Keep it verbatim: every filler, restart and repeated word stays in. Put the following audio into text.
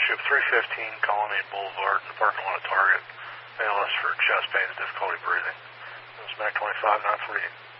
Ship three fifteen, Colonnade Boulevard, in the parking lot at Target. A L S for chest pain and difficulty breathing. This is Mac twenty-five, nine forty-eight.